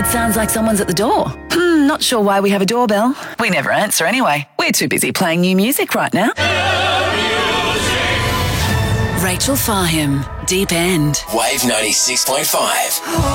It sounds like someone's at the door. Not sure why we have a doorbell. We never answer anyway. We're too busy playing new music right now. Rachel Fahim, Deep End. Wave 96.5.